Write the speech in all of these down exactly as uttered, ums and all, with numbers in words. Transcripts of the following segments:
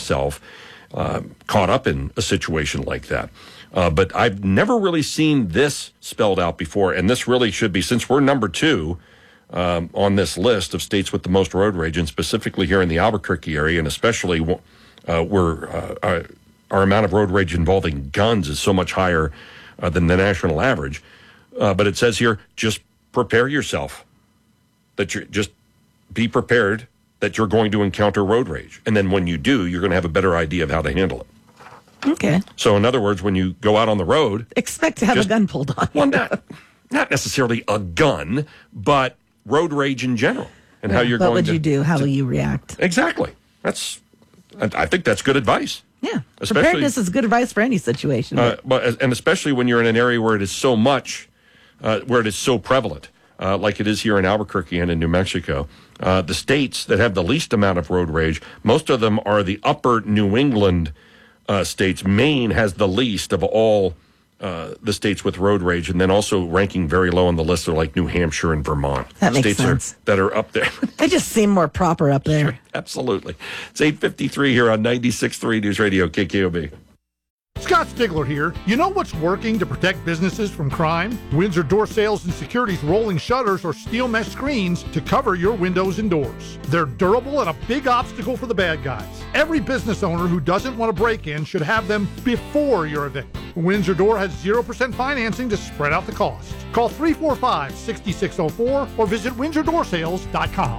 myself uh, caught up in a situation like that. Uh, but I've never really seen this spelled out before, and this really should be, since we're number two um, on this list of states with the most road rage, and specifically here in the Albuquerque area, and especially uh, where uh, our, our amount of road rage involving guns is so much higher uh, than the national average. Uh, but it says here, just prepare yourself, that you're just be prepared that you're going to encounter road rage. And then when you do, you're going to have a better idea of how to handle it. Okay. So in other words, when you go out on the road, expect to have just, a gun pulled on you. Well, not, not necessarily a gun, but road rage in general, and yeah, how you're what going would to, you do? How to, will you react? Exactly. That's. I think that's good advice. Yeah. Especially, preparedness is good advice for any situation. Uh, but and especially when you're in an area where it is so much, uh, where it is so prevalent, uh, like it is here in Albuquerque and in New Mexico. Uh, the states that have the least amount of road rage, most of them are the upper New England uh, states. Maine has the least of all uh, the states with road rage, and then also ranking very low on the list are like New Hampshire and Vermont. That makes states sense. Are, that are up there. They just seem more proper up there. Sure, absolutely. It's eight fifty-three here on ninety-six point three News Radio, K K O B. Scott Stigler here. You know what's working to protect businesses from crime? Windsor Door Sales and Security's rolling shutters or steel mesh screens to cover your windows and doors. They're durable and a big obstacle for the bad guys. Every business owner who doesn't want to break in should have them before you're a victim. Windsor Door has zero percent financing to spread out the cost. Call three four five, six six zero four or visit windsor door sales dot com.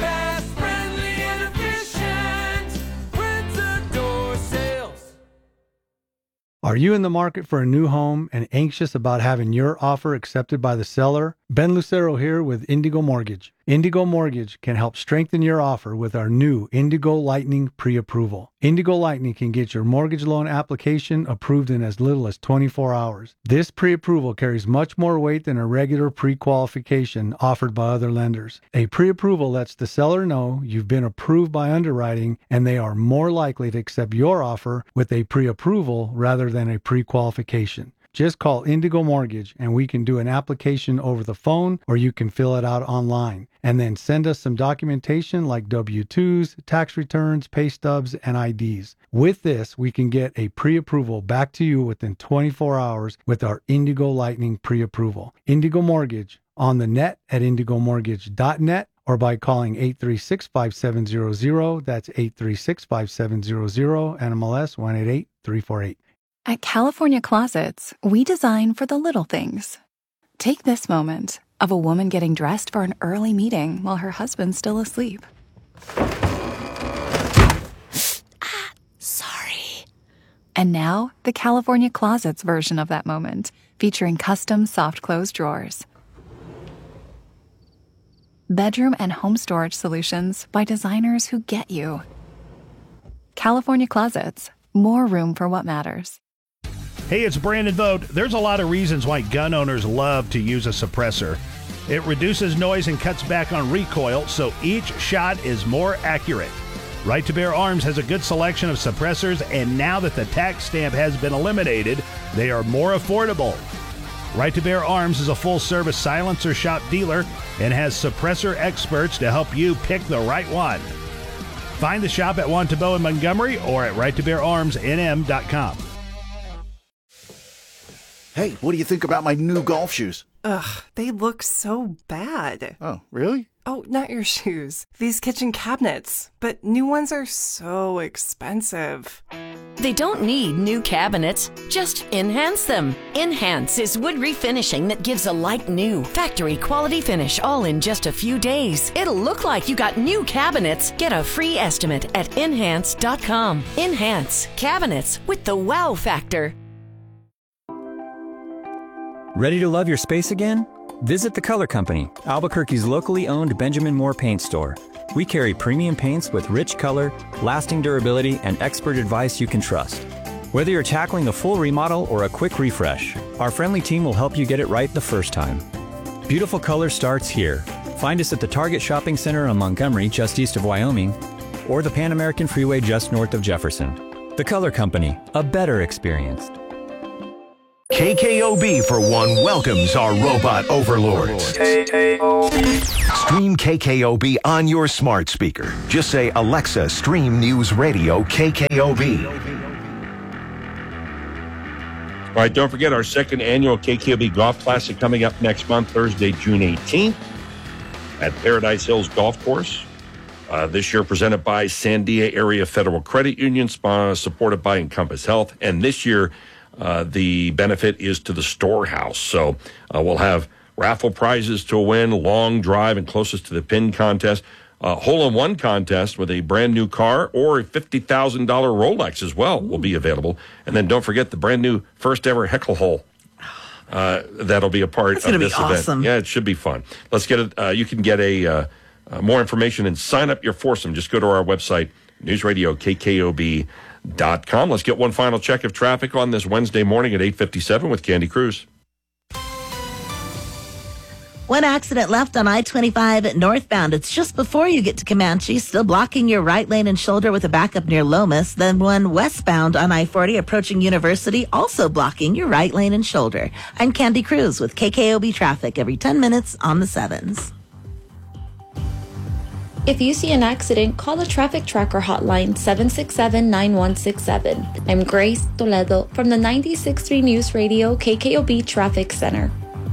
Are you in the market for a new home and anxious about having your offer accepted by the seller? Ben Lucero here with Indigo Mortgage. Indigo Mortgage can help strengthen your offer with our new Indigo Lightning pre-approval. Indigo Lightning can get your mortgage loan application approved in as little as twenty-four hours. This pre-approval carries much more weight than a regular pre-qualification offered by other lenders. A pre-approval lets the seller know you've been approved by underwriting and they are more likely to accept your offer with a pre-approval rather than a pre-qualification. Just call Indigo Mortgage and we can do an application over the phone or you can fill it out online. And then send us some documentation like W two's, tax returns, pay stubs, and I Ds. With this, we can get a pre-approval back to you within twenty-four hours with our Indigo Lightning pre-approval. Indigo Mortgage on the net at indigo mortgage dot net or by calling eight three six, five seven zero zero. That's eight three six, five seven zero zero, N M L S one eight eight three four eight. At California Closets, we design for the little things. Take this moment of a woman getting dressed for an early meeting while her husband's still asleep. ah, sorry. And now, the California Closets version of that moment, featuring custom soft close drawers. Bedroom and home storage solutions by designers who get you. California Closets, more room for what matters. Hey, it's Brandon Vogt. There's a lot of reasons why gun owners love to use a suppressor. It reduces noise and cuts back on recoil, so each shot is more accurate. Right to Bear Arms has a good selection of suppressors, and now that the tax stamp has been eliminated, they are more affordable. Right to Bear Arms is a full-service silencer shop dealer and has suppressor experts to help you pick the right one. Find the shop at Wantabo in Montgomery or at right to bear arms n m dot com. Hey, what do you think about my new golf shoes? Ugh, they look so bad. Oh, really? Oh, not your shoes. These kitchen cabinets. But new ones are so expensive. They don't need new cabinets. Just enhance them. Enhance is wood refinishing that gives a like new, factory quality finish all in just a few days. It'll look like you got new cabinets. Get a free estimate at enhance dot com. Enhance cabinets with the wow factor. Ready to love your space again? Visit The Color Company, Albuquerque's locally owned Benjamin Moore paint store. We carry premium paints with rich color, lasting durability, and expert advice you can trust. Whether you're tackling a full remodel or a quick refresh, our friendly team will help you get it right the first time. Beautiful color starts here. Find us at the Target Shopping Center on Montgomery, just east of Wyoming, or the Pan American Freeway just north of Jefferson. The Color Company, a better experience. K K O B, for one, welcomes our robot overlords. Stream K K O B on your smart speaker. Just say, Alexa, stream News Radio K K O B. All right, don't forget our second annual K K O B Golf Classic coming up next month, Thursday, June eighteenth, at Paradise Hills Golf Course. Uh, this year presented by Sandia Area Federal Credit Union, sp- supported by Encompass Health. And this year, uh, the benefit is to the Storehouse. So uh, we'll have raffle prizes to win, long drive and closest to the pin contest, uh, hole-in-one contest with a brand-new car, or a fifty thousand dollars Rolex as well will be available. And then don't forget the brand-new first-ever Heckle hole. Uh, that'll be a part That's of gonna this be awesome. event. Yeah, it should be fun. Let's get it. Uh, you can get a uh, uh, more information and sign up your foursome. Just go to our website, news radio k k o b dot com. Let's get one final check of traffic on this Wednesday morning at eight fifty-seven with Candy Cruz. One accident left on I twenty-five northbound. It's just before you get to Comanche, still blocking your right lane and shoulder with a backup near Lomas. Then one westbound on I forty approaching University, also blocking your right lane and shoulder. I'm Candy Cruz with K K O B traffic every ten minutes on the sevens. If you see an accident, call the Traffic Tracker hotline seven six seven, nine one six seven. I'm Grace Toledo from the ninety-six point three News Radio K K O B Traffic Center.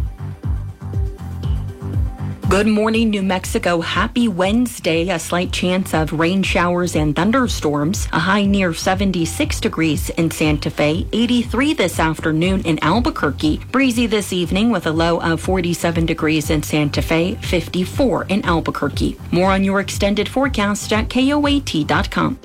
Good morning, New Mexico. Happy Wednesday. A slight chance of rain showers and thunderstorms. A high near seventy-six degrees in Santa Fe. eighty-three this afternoon in Albuquerque. Breezy this evening with a low of forty-seven degrees in Santa Fe. fifty-four in Albuquerque. More on your extended forecast at K O A T dot com.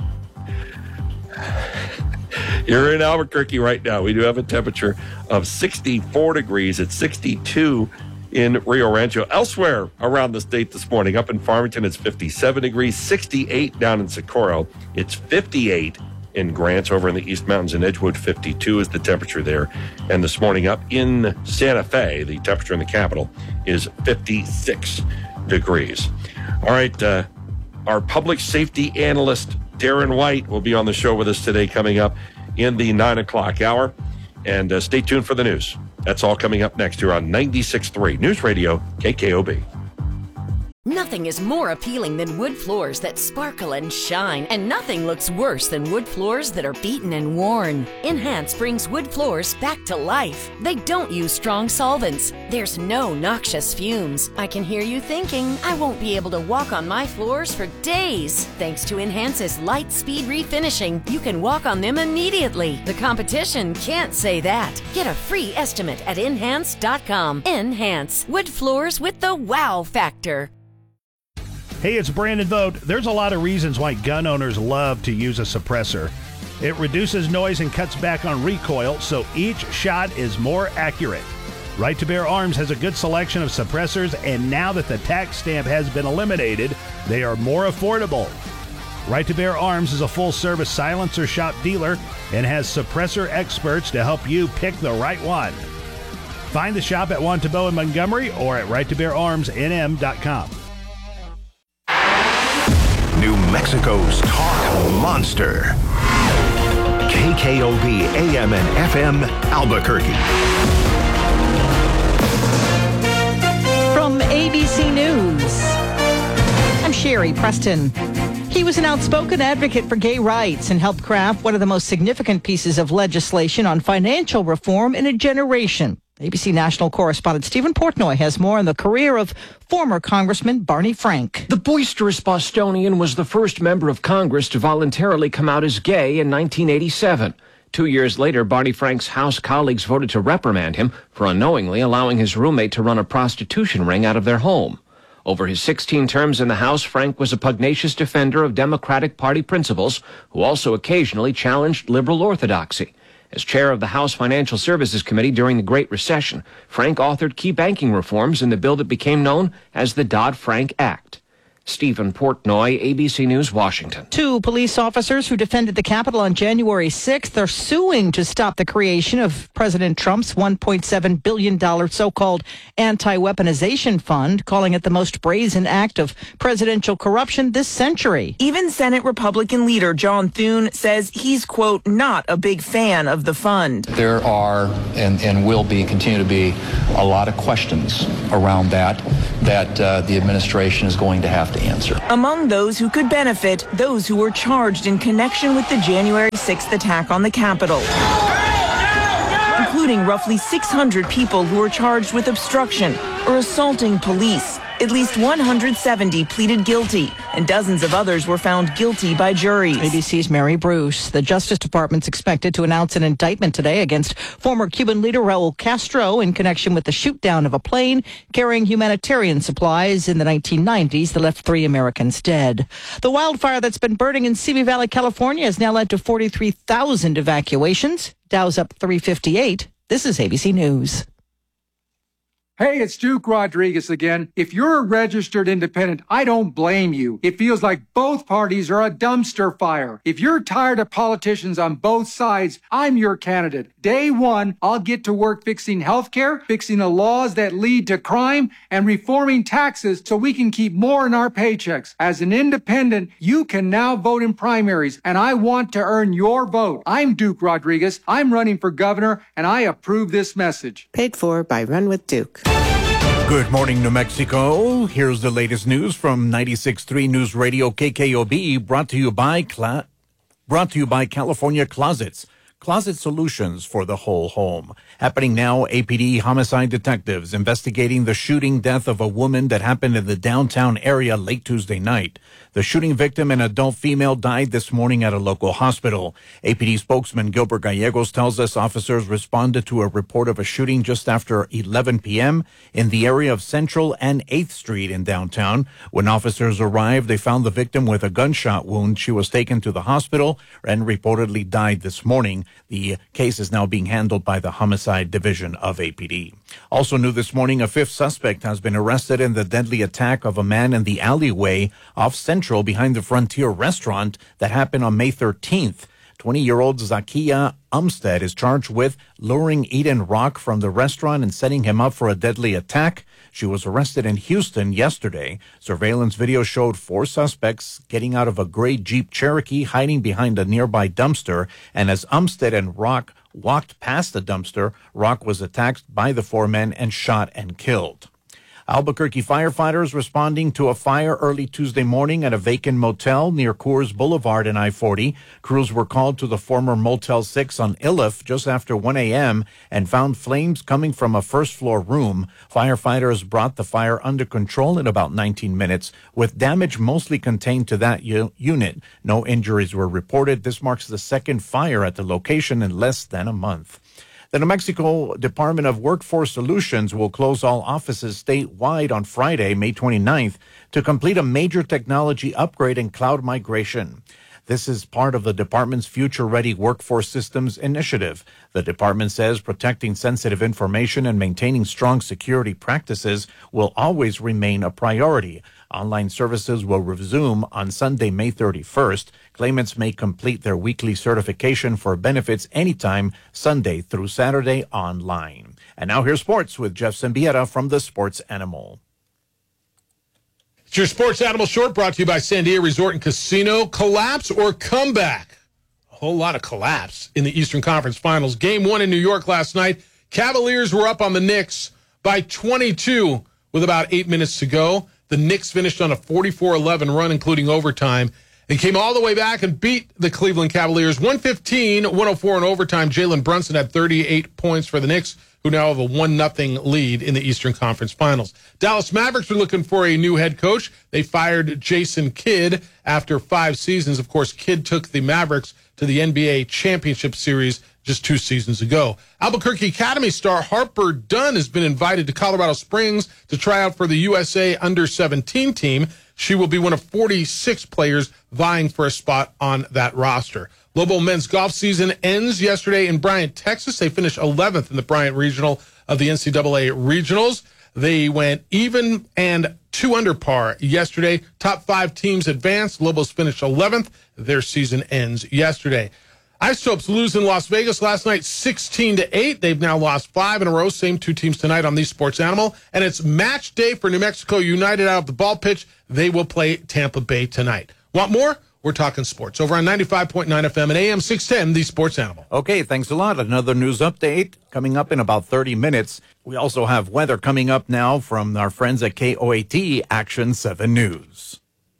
You're in Albuquerque right now. We do have a temperature of sixty-four degrees. It's sixty-two in Rio Rancho. Elsewhere around the state this morning, up in Farmington, it's fifty-seven degrees, sixty-eight down in Socorro. It's fifty-eight in Grants. Over in the East Mountains in Edgewood, fifty-two is the temperature there. And this morning up in Santa Fe, the temperature in the capital is fifty-six degrees. All right, uh, our public safety analyst, Darren White, will be on the show with us today coming up in the nine o'clock hour. And uh, stay tuned for the news. That's all coming up next here on ninety-six point three News Radio K K O B. Nothing is more appealing than wood floors that sparkle and shine, and nothing looks worse than wood floors that are beaten and worn. Enhance brings wood floors back to life. They don't use strong solvents. There's no noxious fumes. I can hear you thinking, I won't be able to walk on my floors for days. Thanks to Enhance's light speed refinishing, you can walk on them immediately. The competition can't say that. Get a free estimate at enhance dot com. Enhance, wood floors with the wow factor. Hey, it's Brandon Vogt. There's a lot of reasons why gun owners love to use a suppressor. It reduces noise and cuts back on recoil, so each shot is more accurate. Right to Bear Arms has a good selection of suppressors, and now that the tax stamp has been eliminated, they are more affordable. Right to Bear Arms is a full-service silencer shop dealer and has suppressor experts to help you pick the right one. Find the shop at Wantabo in Montgomery or at right to bear arms n m dot com. New Mexico's talk monster. K K O B A M and F M Albuquerque. From A B C News, I'm Sherry Preston. He was an outspoken advocate for gay rights and helped craft one of the most significant pieces of legislation on financial reform in a generation. A B C national correspondent Stephen Portnoy has more on the career of former Congressman Barney Frank. The boisterous Bostonian was the first member of Congress to voluntarily come out as gay in nineteen eighty-seven. Two years later, Barney Frank's House colleagues voted to reprimand him for unknowingly allowing his roommate to run a prostitution ring out of their home. Over his sixteen terms in the House, Frank was a pugnacious defender of Democratic Party principles who also occasionally challenged liberal orthodoxy. As chair of the House Financial Services Committee during the Great Recession, Frank authored key banking reforms in the bill that became known as the Dodd-Frank Act. Stephen Portnoy, A B C News, Washington. Two police officers who defended the Capitol on January sixth are suing to stop the creation of President Trump's one point seven billion dollars so-called anti-weaponization fund, calling it the most brazen act of presidential corruption this century. Even Senate Republican leader John Thune says he's, quote, not a big fan of the fund. There are and, and will be, continue to be, a lot of questions around that that uh, the administration is going to have to answer. Among those who could benefit, those who were charged in connection with the January sixth attack on the Capitol, including roughly six hundred people who were charged with obstruction or assaulting police. At least one hundred seventy pleaded guilty, and dozens of others were found guilty by juries. A B C's Mary Bruce. The Justice Department's expected to announce an indictment today against former Cuban leader Raul Castro in connection with the shoot-down of a plane carrying humanitarian supplies in the nineteen nineties that left three Americans dead. The wildfire that's been burning in Simi Valley, California, has now led to forty-three thousand evacuations. Dow's up three fifty-eight. This is A B C News. Hey, it's Duke Rodriguez again. If you're a registered independent, I don't blame you. It feels like both parties are a dumpster fire. If you're tired of politicians on both sides, I'm your candidate. Day one, I'll get to work fixing healthcare, fixing the laws that lead to crime, and reforming taxes so we can keep more in our paychecks. As an independent, you can now vote in primaries, and I want to earn your vote. I'm Duke Rodriguez. I'm running for governor, and I approve this message. Paid for by Run with Duke. Good morning, New Mexico. Here's the latest news from ninety-six point three News Radio K K O B, brought to you by Cla- brought to you by California Closets. Closet solutions for the whole home. Happening now, A P D homicide detectives investigating the shooting death of a woman that happened in the downtown area late Tuesday night. The shooting victim, an adult female, died this morning at a local hospital. A P D spokesman Gilbert Gallegos tells us officers responded to a report of a shooting just after eleven p.m. in the area of Central and eighth Street in downtown. When officers arrived, they found the victim with a gunshot wound. She was taken to the hospital and reportedly died this morning. The case is now being handled by the Homicide Division of A P D. Also new this morning, a fifth suspect has been arrested in the deadly attack of a man in the alleyway off Central behind the Frontier restaurant that happened on May thirteenth. twenty-year-old Zakia Umstead is charged with luring Eden Rock from the restaurant and setting him up for a deadly attack. She was arrested in Houston yesterday. Surveillance video showed four suspects getting out of a gray Jeep Cherokee, hiding behind a nearby dumpster. And as Umstead and Rock walked past the dumpster, Rock was attacked by the four men and shot and killed. Albuquerque firefighters responding to a fire early Tuesday morning at a vacant motel near Coors Boulevard and I forty. Crews were called to the former Motel six on Iliff just after one a.m. and found flames coming from a first-floor room. Firefighters brought the fire under control in about nineteen minutes, with damage mostly contained to that u- unit. No injuries were reported. This marks the second fire at the location in less than a month. The New Mexico Department of Workforce Solutions will close all offices statewide on Friday, May twenty-ninth, to complete a major technology upgrade and cloud migration. This is part of the department's Future Ready Workforce Systems initiative. The department says protecting sensitive information and maintaining strong security practices will always remain a priority. Online services will resume on Sunday, May thirty-first. Claimants may complete their weekly certification for benefits anytime, Sunday through Saturday online. And now here's sports with Jeff Sembiera from the Sports Animal. It's your Sports Animal Short, brought to you by Sandia Resort and Casino. Collapse or comeback? A whole lot of collapse in the Eastern Conference Finals. Game one in New York last night. Cavaliers were up on the Knicks by twenty-two with about eight minutes to go. The Knicks finished on a forty-four eleven run, including overtime, and came all the way back and beat the Cleveland Cavaliers one fifteen one oh four in overtime. Jalen Brunson had thirty-eight points for the Knicks, who now have a one nothing lead in the Eastern Conference Finals. Dallas Mavericks are looking for a new head coach. They fired Jason Kidd after five seasons. Of course, Kidd took the Mavericks to the N B A Championship Series just two seasons ago. Albuquerque Academy star Harper Dunn has been invited to Colorado Springs to try out for the U S A under seventeen team. She will be one of forty-six players vying for a spot on that roster. Lobo men's golf season ends yesterday in Bryant, Texas. They finished eleventh in the Bryant Regional of the N C double A Regionals. They went even and two under par yesterday. Top five teams advanced. Lobos finished eleventh. Their season ends yesterday. Isotopes lose in Las Vegas last night sixteen to eight. They've now lost five in a row. Same two teams tonight on the Sports Animal. And it's match day for New Mexico United out of the ball pitch. They will play Tampa Bay tonight. Want more? We're talking sports over on ninety-five point nine F M and A M six ten, the Sports Animal. Okay, thanks a lot. Another news update coming up in about thirty minutes. We also have weather coming up now from our friends at K O A T Action seven News.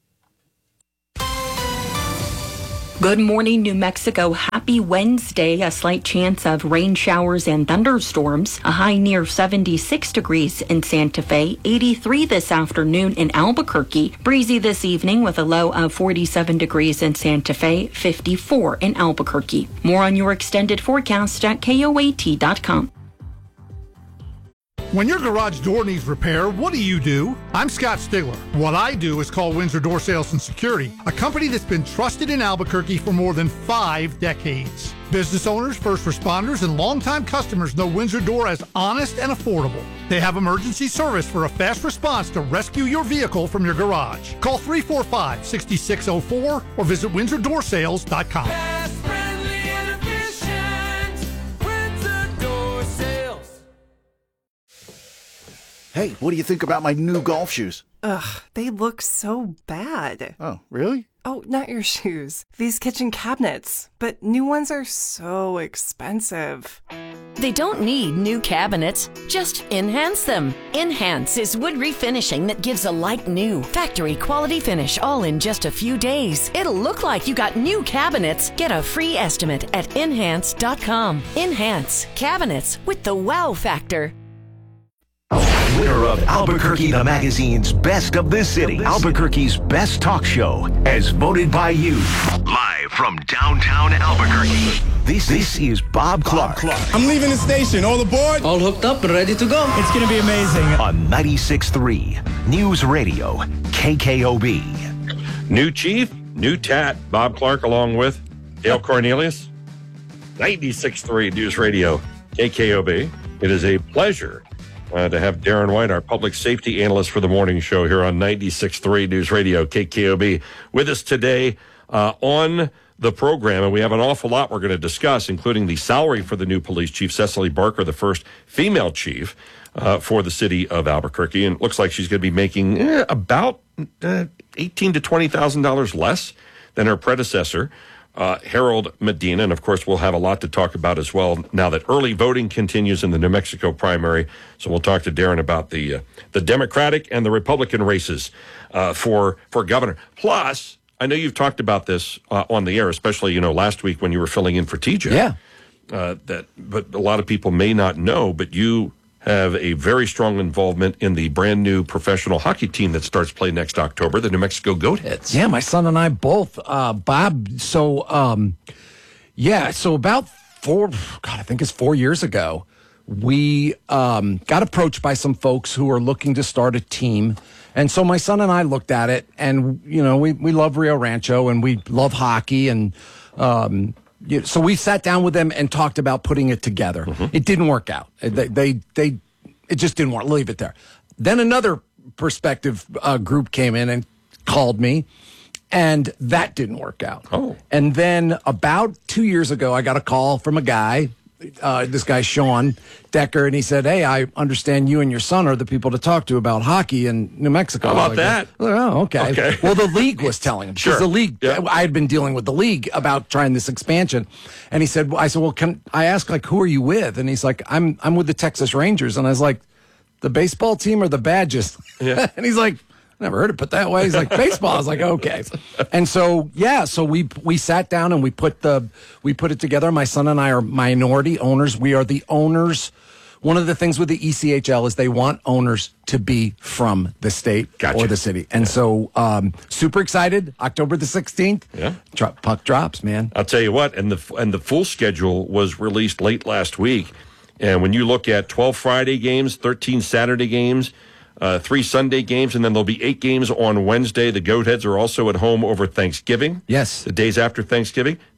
Good morning, New Mexico. Happy Wednesday. A slight chance of rain showers and thunderstorms. A high near seventy-six degrees in Santa Fe. eighty-three this afternoon in Albuquerque. Breezy this evening with a low of forty-seven degrees in Santa Fe. fifty-four in Albuquerque. More on your extended forecast at K O A T dot com. When your garage door needs repair, what do you do? I'm Scott Stigler. What I do is call Windsor Door Sales and Security, a company that's been trusted in Albuquerque for more than five decades. Business owners, first responders, and longtime customers know Windsor Door as honest and affordable. They have emergency service for a fast response to rescue your vehicle from your garage. Call three four five, six six zero four or visit windsor door sales dot com. Hey, what do you think about my new golf shoes? Ugh, they look so bad. Oh, really? Oh, not your shoes. These kitchen cabinets. But new ones are so expensive. They don't need new cabinets, just enhance them. Enhance is wood refinishing that gives a like new, factory quality finish all in just a few days. It'll look like you got new cabinets. Get a free estimate at enhance dot com. Enhance, cabinets with the wow factor. Winner of Albuquerque the Magazine's Best of the City, Albuquerque's best talk show, as voted by you. Live from downtown Albuquerque, this, this is Bob Clark. I'm leaving the station. All aboard? All hooked up and ready to go. It's going to be amazing. On ninety-six point three News Radio, K K O B. New chief, new tat, Bob Clark along with Dale Cornelius. ninety-six point three News Radio, K K O B. It is a pleasure Uh, to have Darren White, our public safety analyst for the morning show here on ninety-six point three News Radio, K K O B, with us today uh, on the program. And we have an awful lot we're going to discuss, including the salary for the new police chief, Cecily Barker, the first female chief uh, for the city of Albuquerque. And it looks like she's going to be making eh, about uh, eighteen thousand to twenty thousand dollars less than her predecessor. Uh, Harold Medina, and of course we'll have a lot to talk about as well now that early voting continues in the New Mexico primary. So we'll talk to Darren about the uh, the Democratic and the Republican races uh, for for governor. Plus, I know you've talked about this uh, on the air, especially you know last week when you were filling in for T J. Yeah. Uh, that, but a lot of people may not know, but you have a very strong involvement in the brand new professional hockey team that starts play next October, the New Mexico Goatheads. Yeah, my son and I both, uh, Bob. So, um, yeah, so about four, God, I think it's four years ago, we um, got approached by some folks who are looking to start a team. And so my son and I looked at it, and, you know, we, we love Rio Rancho, and we love hockey, and um Yeah, so we sat down with them and talked about putting it together. Mm-hmm. It didn't work out. They, they, they, it just didn't work. Leave it there. Then another perspective uh, group came in and called me, and that didn't work out. Oh. And then about two years ago, I got a call from a guy, uh, this guy Sean Decker, and he said, "Hey, I understand you and your son are the people to talk to about hockey in New Mexico." How about like, that? Oh, okay. Okay. Well, the league was telling him. Sure. The league, Yeah. I had been dealing with the league about trying this expansion, and he said, "I said, well, can I ask, like, who are you with?" And he's like, "I'm I'm with the Texas Rangers." And I was like, "The baseball team or the Badges?" Yeah. And he's like, "Never heard it put that way." He's like, "Baseball." I was like, "Okay." And so, yeah, so we we sat down and we put the we put it together. My son and I are minority owners. We are the owners. One of the things with the E C H L is they want owners to be from the state Gotcha. or the city. And so, um, super excited. October the sixteenth. Yeah. Dro- puck drops, man. I'll tell you what, and the and the full schedule was released late last week. And when you look at twelve Friday games, thirteen Saturday games, uh, three Sunday games, and then there'll be eight games on Wednesday. The Goatheads are also at home over Thanksgiving. Yes. The days after Thanksgiving.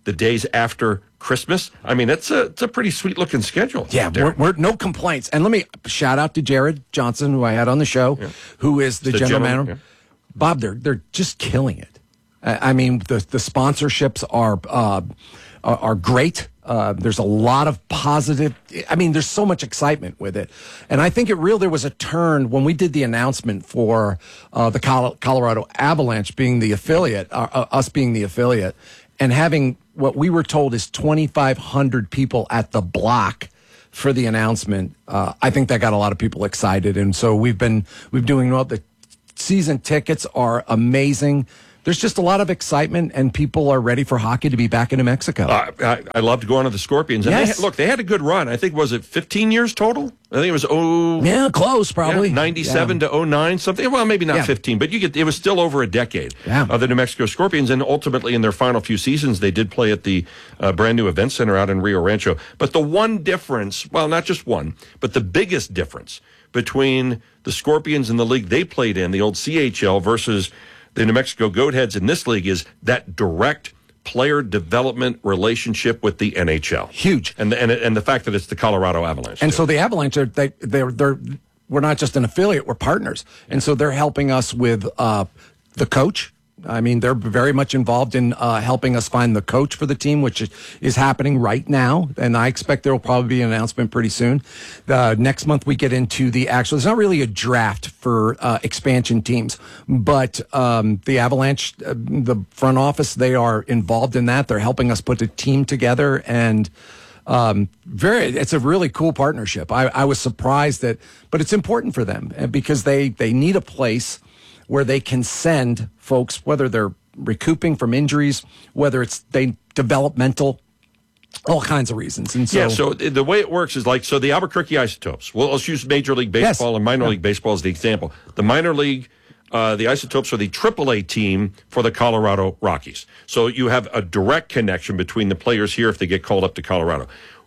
the days after Christmas. I mean, it's a it's a pretty sweet looking schedule. Yeah, we're, we're no complaints. And let me shout out to Jared Johnson, who I had on the show, yeah. who is the, the general, general manager. Yeah. Bob, they're they're just killing it. I mean, the the sponsorships are uh, are, are great. Uh, there's a lot of positive. I mean, there's so much excitement with it, and I think it real. There was a turn when we did the announcement for uh, the Col- Colorado Avalanche being the affiliate, uh, uh, us being the affiliate, and having what we were told is twenty-five hundred people at the block for the announcement. Uh, I think that got a lot of people excited, and so we've been we've doing well. The season tickets are amazing. There's just a lot of excitement, and people are ready for hockey to be back in New Mexico. Uh, I, I loved going to the Scorpions. And yes. they had, look, they had a good run. I think, was it fifteen years total? I think it was oh yeah, close probably yeah, ninety-seven yeah. to oh nine something. Well, maybe not yeah. fifteen, but you get it was still over a decade yeah. of the New Mexico Scorpions, and ultimately in their final few seasons, they did play at the uh, brand new event center out in Rio Rancho. But the one difference, well, not just one, but the biggest difference between the Scorpions and the league they played in, the old C H L, versus the New Mexico Goatheads in this league, is that direct player development relationship with the N H L. Huge. And the, and, and the fact that it's the Colorado Avalanche. And too. so the Avalanche, are, they, they're, they're, we're not just an affiliate, we're partners. And so they're helping us with uh, the coach. I mean, they're very much involved in uh, helping us find the coach for the team, which is, is happening right now. And I expect there will probably be an announcement pretty soon. Uh, next month, we get into the actual, it's not really a draft for uh, expansion teams, but um, the Avalanche, uh, the front office, they are involved in that. They're helping us put a team together, and um, very, it's a really cool partnership. I, I was surprised that, but it's important for them because they, they need a place where they can send folks, whether they're recouping from injuries, whether it's they developmental, all kinds of reasons. And so, yeah, so the way it works is like, so the Albuquerque Isotopes, well, let's use Major League Baseball yes. and minor yeah. league baseball as the example. The minor league, uh, the Isotopes are the triple A team for the Colorado Rockies. So you have a direct connection between the players here if they get called up to Colorado.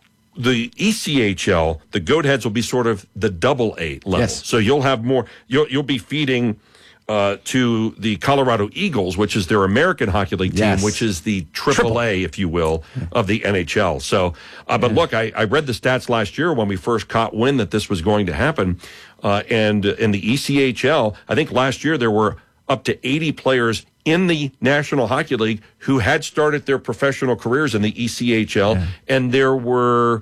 The E C H L, the Goatheads will be sort of the double A level. Yes. So you'll have more, you'll, you'll be feeding Uh, to the Colorado Eagles, which is their American Hockey League team, yes. which is the triple A, if you will, of the N H L. So, uh, but yeah. look, I, I read the stats last year when we first caught wind that this was going to happen. Uh, and in the E C H L, I think last year there were up to eighty players in the National Hockey League who had started their professional careers in the E C H L. Yeah. And there were,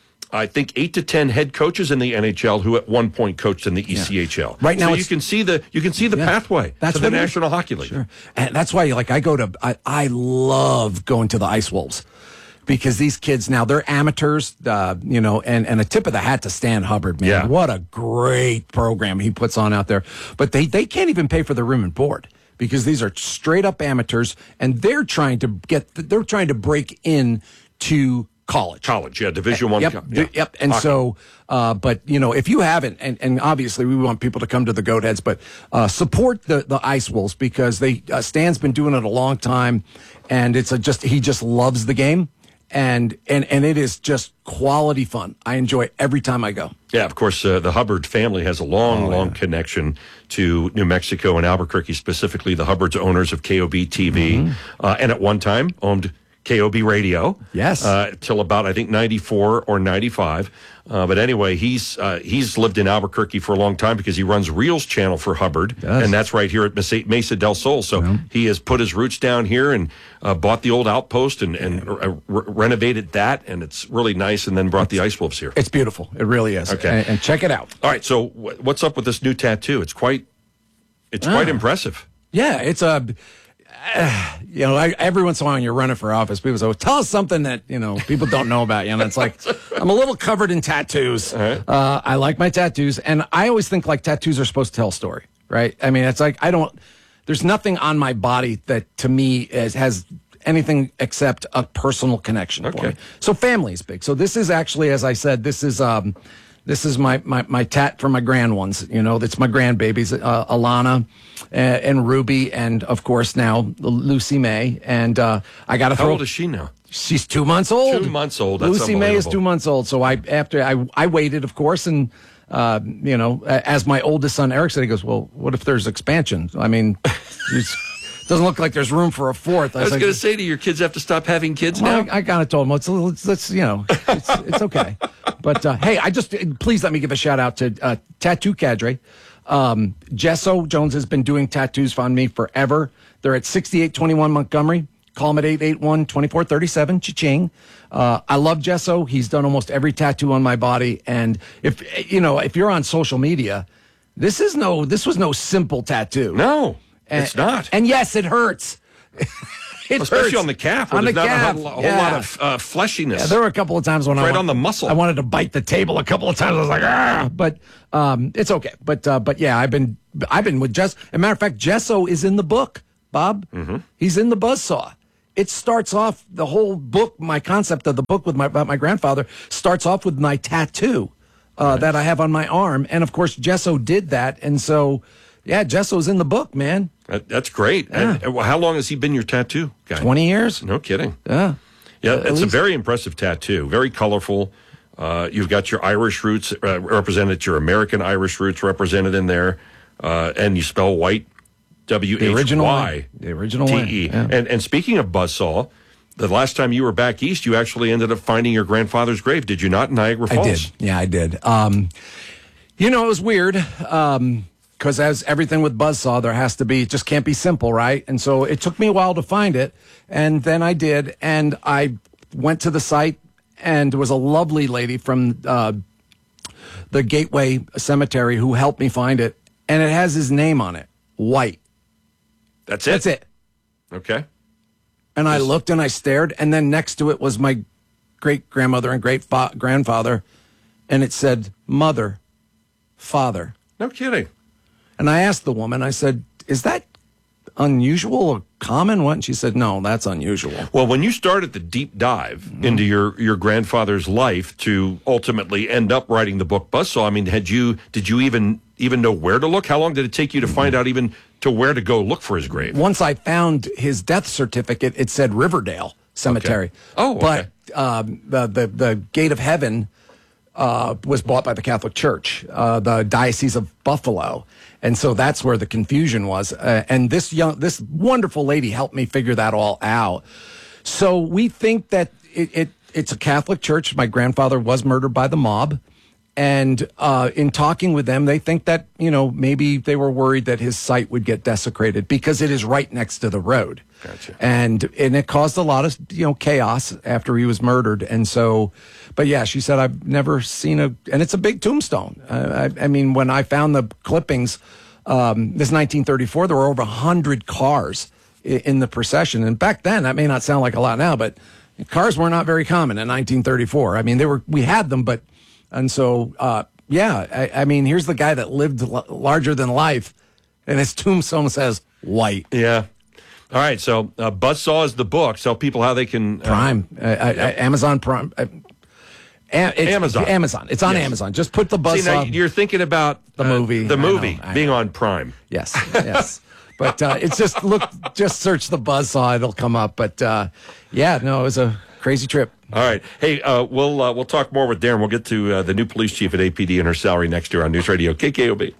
I think, eight to ten head coaches in the N H L who at one point coached in the E C H L. Yeah. Right now, so you can see the you can see the yeah, pathway that's to the National Hockey League. Sure. And that's why, like, I go to I, I love going to the Ice Wolves because these kids now they're amateurs, uh, you know, and and a tip of the hat to Stan Hubbard, man. Yeah. What a great program he puts on out there. But they they can't even pay for their room and board because these are straight up amateurs, and they're trying to get they're trying to break in to college. College, yeah, Division One. Yep, yeah. yep. And Hockey. so, uh, but you know, if you haven't, and, and obviously we want people to come to the Goatheads, but uh, support the the Ice Wolves because they uh, Stan's been doing it a long time, and it's a just he just loves the game, and and and it is just quality fun. I enjoy it every time I go. Yeah, of course, uh, the Hubbard family has a long, Oh, long yeah. connection to New Mexico and Albuquerque, specifically the Hubbard's owners of K O B T V, Mm-hmm. uh, and at one time owned K O B Radio. Yes. Uh, till about, I think, ninety-four or ninety-five. Uh, but anyway, he's uh, he's lived in Albuquerque for a long time because he runs Reels channel for Hubbard. Yes. And that's right here at Mesa, Mesa del Sol. So Yeah. he has put his roots down here and uh, bought the old outpost and, and uh, re- renovated that. And it's really nice. And then brought the Ice Wolves here. It's beautiful. It really is. Okay. And, and check it out. All right. So w- what's up with this new tattoo? It's quite, it's quite Ah. impressive. Yeah, it's a. Uh, you know, I, every once in a while when you're running for office, people say, well, tell us something that, you know, people don't know about you. And it's like, I'm a little covered in tattoos. Uh-huh. Uh, I like my tattoos. And I always think like tattoos are supposed to tell a story, right? I mean, it's like, I don't, there's nothing on my body that to me is, has anything except a personal connection for Okay. me. So family is big. So this is actually, as I said, this is, um, this is my, my, my tat for my grand ones. You know, that's my grandbabies, uh, Alana uh, and Ruby, and of course now Lucy May. And uh, I got to How throw. old is she now? She's two months old. Two months old. That's Lucy May is unbelievable. two months old. So I after I I waited, of course, and uh, you know, a- as my oldest son Eric said, he goes, "Well, what if there's expansion? I mean, it's doesn't look like there's room for a fourth. I was like, going to say, do your kids have to stop having kids well, now? I, I kind of told them, let's, let's, let's you know, it's, it's okay. But uh, hey, I just please let me give a shout out to uh, Tattoo Cadre. Um, Gesso Jones has been doing tattoos on me forever. They're at sixty-eight twenty-one Montgomery. Call him at eight eight one, two four three seven. Cha-ching. Uh, I love Gesso. He's done almost every tattoo on my body. And if, you know, if you're on social media, this is no, this was no simple tattoo. No, and, it's not. And yes, it hurts. It Especially hurts. on the calf, where on there's the not calf. a whole, a whole yeah. lot of uh, fleshiness. Yeah, there were a couple of times when I right want, on the muscle. I wanted to bite the table a couple of times. I was like, ah, but um, it's okay. But uh, but yeah, I've been I've been with Jess. As a matter of fact, Gesso is in the book, Bob. Mm-hmm. He's in the Buzzsaw. It starts off the whole book. My concept of the book with my about my grandfather starts off with my tattoo uh, nice. that I have on my arm, and of course, Gesso did that, and so yeah, Gesso's in the book, man. That, that's great. Yeah. And, how long has he been your tattoo guy? Twenty years. No kidding. Yeah, yeah. Uh, it's least. a very impressive tattoo. Very colorful. Uh, you've got your Irish roots uh, represented, your American Irish roots represented in there, uh, and you spell white. W H Y The original T way. E. Yeah. And and speaking of Buzzsaw, the last time you were back east, you actually ended up finding your grandfather's grave. Did you not, in Niagara Falls? I did. Yeah, I did. Um, you know, it was weird um, because as everything with Buzzsaw, there has to be, it just can't be simple, right? And so it took me a while to find it, and then I did, and I went to the site, and there was a lovely lady from uh, the Gateway Cemetery who helped me find it, and it has his name on it, White. That's it? That's it. Okay. And I looked and I stared, and then next to it was my great grandmother and great fa- grandfather, and it said mother, father. No kidding. And I asked the woman, I said, is that unusual or common? What? And she said, no, that's unusual. Well, when you started the deep dive mm-hmm. into your, your grandfather's life to ultimately end up writing the book Buzzsaw, I mean, had you did you even even know where to look? How long did it take you to find out even to where to go look for his grave? Once I found his death certificate, it said Riverdale Cemetery. Okay. Oh, okay. But um, the, the, the Gate of Heaven uh, was bought by the Catholic Church, uh, the Diocese of Buffalo. And so that's where the confusion was. Uh, and this young, this wonderful lady helped me figure that all out. So we think that it, it it's a Catholic church. My grandfather was murdered by the mob. And uh, in talking with them, they think that, you know, maybe they were worried that his site would get desecrated because it is right next to the road. Gotcha. And and it caused a lot of, you know, chaos after he was murdered. And so, but yeah, she said, I've never seen a, and it's a big tombstone. Uh, I, I mean, when I found the clippings, um, this nineteen thirty-four, there were over one hundred cars in, in the procession. And back then, that may not sound like a lot now, but cars were not very common in nineteen thirty-four. I mean, they were, we had them, but, and so, uh, yeah, I, I mean, here's the guy that lived l- larger than life, and his tombstone says white. Yeah. All right. So, uh, Buzzsaw is the book. Tell people how they can. Uh, Prime. Uh, uh, yeah. Amazon Prime. Uh, a- it's, Amazon. Amazon. It's on Yes. Amazon. Just put the Buzzsaw. See, now you're thinking about the uh, movie. The I movie know, I being know. on Prime. Yes. Yes. But uh, it's just, look, just search the Buzzsaw. It'll come up. But uh, yeah, no, it was a crazy trip. All right. Hey, uh, we'll uh, we'll talk more with Darren. We'll get to uh, the new police chief at A P D and her salary next year on News Radio K K O B.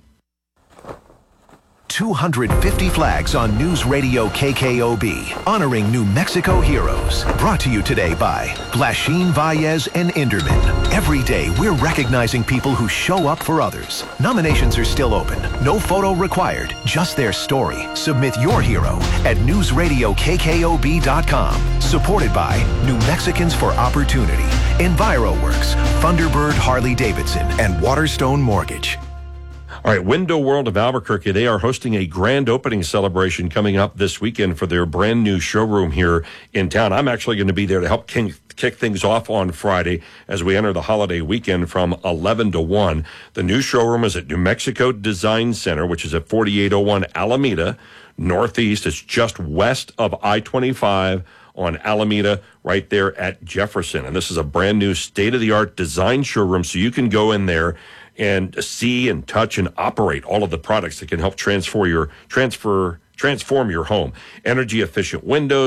two hundred fifty flags on News Radio K K O B, honoring New Mexico heroes. Brought to you today by Blashin, Valles, and Inderman. Every day, we're recognizing people who show up for others. Nominations are still open. No photo required, just their story. Submit your hero at news radio k k o b dot com. Supported by New Mexicans for Opportunity, EnviroWorks, Thunderbird Harley-Davidson, and Waterstone Mortgage. All right, Window World of Albuquerque, they are hosting a grand opening celebration coming up this weekend for their brand new showroom here in town. I'm actually going to be there to help king, kick things off on Friday as we enter the holiday weekend from eleven to one. The new showroom is at New Mexico Design Center, which is at forty-eight oh one Alameda Northeast. It's just west of I twenty-five on Alameda, right there at Jefferson. And this is a brand new state-of-the-art design showroom, so you can go in there and see and touch and operate all of the products that can help transfer your transfer transform your home. Energy efficient windows,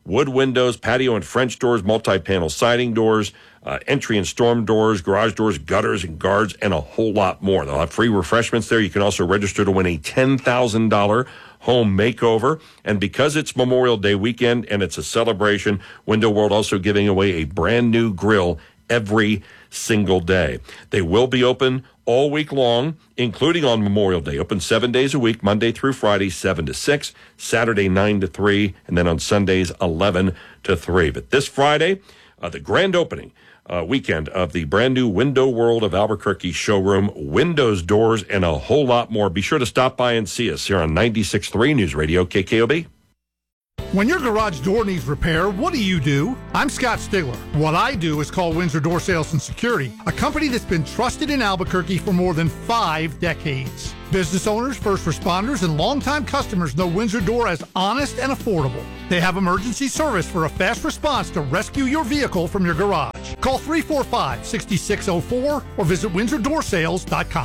wood windows, patio and French doors, multi-panel siding doors, uh, entry and storm doors, garage doors, gutters and guards, and a whole lot more. They'll have free refreshments there. You can also register to win a ten thousand dollars home makeover. And because it's Memorial Day weekend and it's a celebration, Window World also giving away a brand new grill every single day. They will be open all week long, including on Memorial Day. Open seven days a week, Monday through Friday, seven to six, Saturday, nine to three, and then on Sundays, eleven to three. But this Friday, uh, the grand opening uh, weekend of the brand new Window World of Albuquerque showroom, windows, doors, and a whole lot more. Be sure to stop by and see us here on ninety-six point three News Radio K K O B. When your garage door needs repair, what do you do? I'm Scott Stigler. What I do is call Windsor Door Sales and Security, a company that's been trusted in Albuquerque for more than five decades. Business owners, first responders, and longtime customers know Windsor Door as honest and affordable. They have emergency service for a fast response to rescue your vehicle from your garage. Call three four five, six six zero four or visit windsor door sales dot com.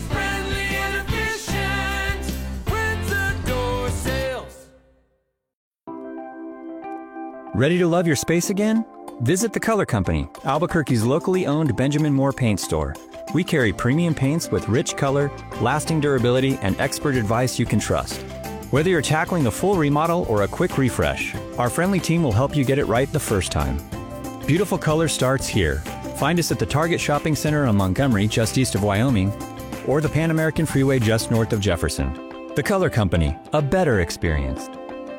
Ready to love your space again? Visit The Color Company, Albuquerque's locally owned Benjamin Moore paint store. We carry premium paints with rich color, lasting durability, and expert advice you can trust. Whether you're tackling a full remodel or a quick refresh, our friendly team will help you get it right the first time. Beautiful color starts here. Find us at the Target Shopping Center on Montgomery, just east of Wyoming, or the Pan American Freeway just north of Jefferson. The Color Company, a better experience.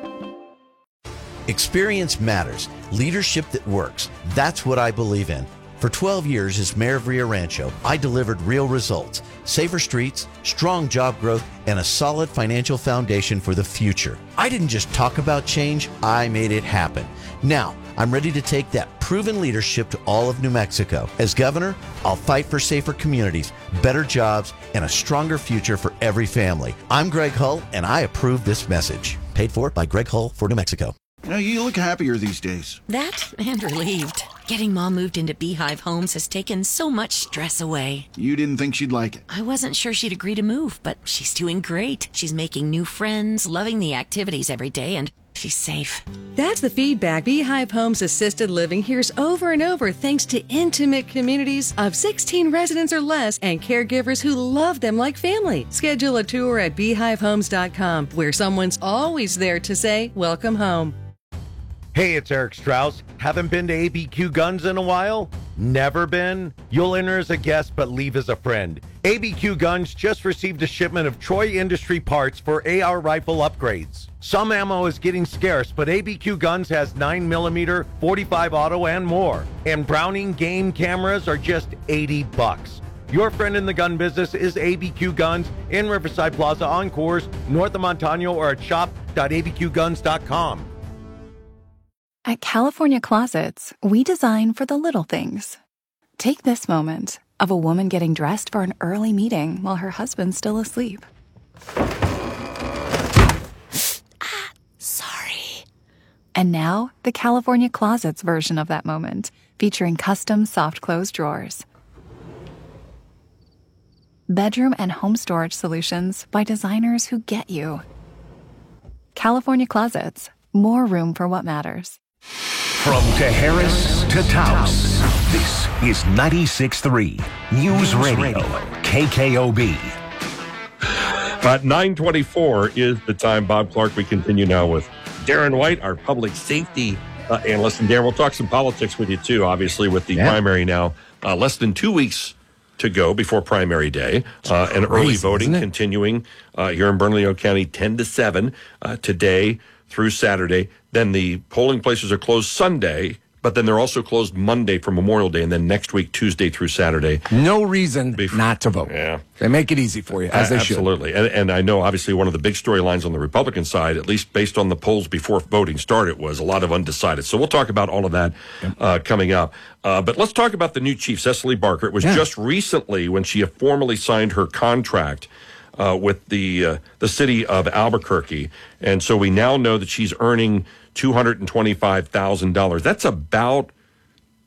Experience matters. Leadership that works. That's what I believe in. For twelve years as mayor of Rio Rancho, I delivered real results. Safer streets, strong job growth, and a solid financial foundation for the future. I didn't just talk about change, I made it happen. Now, I'm ready to take that proven leadership to all of New Mexico. As governor, I'll fight for safer communities, better jobs, and a stronger future for every family. I'm Greg Hull, and I approve this message. Paid for by Greg Hull for New Mexico. You know, you look happier these days. That and relieved. Getting Mom moved into Beehive Homes has taken so much stress away. You didn't think she'd like it. I wasn't sure she'd agree to move, but she's doing great. She's making new friends, loving the activities every day, and she's safe. That's the feedback Beehive Homes Assisted Living hears over and over thanks to intimate communities of sixteen residents or less and caregivers who love them like family. Schedule a tour at beehive homes dot com where someone's always there to say, welcome home. Hey, it's Eric Strauss. Haven't been to A B Q Guns in a while? Never been? You'll enter as a guest but leave as a friend. A B Q Guns just received a shipment of Troy Industry parts for A R rifle upgrades. Some ammo is getting scarce, but A B Q Guns has nine millimeter, forty-five auto, and more. And Browning game cameras are just eighty bucks. Your friend in the gun business is A B Q Guns in Riverside Plaza on Coors, north of Montano, or at shop dot a b q guns dot com. At California Closets, we design for the little things. Take this moment of a woman getting dressed for an early meeting while her husband's still asleep. ah, sorry. And now, the California Closets version of that moment, featuring custom soft close drawers. Bedroom and home storage solutions by designers who get you. California Closets, more room for what matters. From Tejeras to Taos, this is ninety-six point three News Radio, K K O B. At nine twenty-four is the time. Bob Clark, we continue now with Darren White, our public safety uh, analyst. And Darren, we'll talk some politics with you too, obviously, with the yeah. primary now. Uh, less than two weeks to go before primary day, uh, and Crazy, early voting continuing uh, here in Bernalillo County, ten to seven uh, today through Saturday. Then the polling places are closed Sunday, but then they're also closed Monday for Memorial Day, and then next week, Tuesday through Saturday. No reason before, not to vote. Yeah. They make it easy for you, as uh, they absolutely. should. Absolutely. And, and I know, obviously, one of the big storylines on the Republican side, at least based on the polls before voting started, was a lot of undecided. So we'll talk about all of that uh, coming up. Uh, but let's talk about the new chief, Cecily Barker. It was yeah. just recently when she formally signed her contract Uh, with the uh, the city of Albuquerque. And so we now know that she's earning two hundred twenty-five thousand dollars. That's about